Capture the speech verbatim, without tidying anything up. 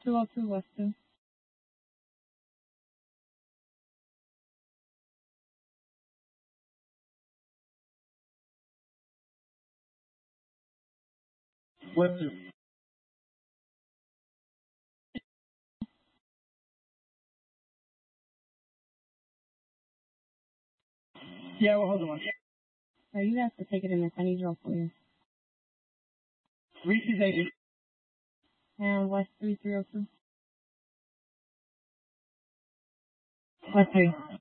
two oh two West two. West two. Yeah, well, hold on. Oh, you have to take it in the sunny drill for you. Reese's agent. And West three three oh two. West three.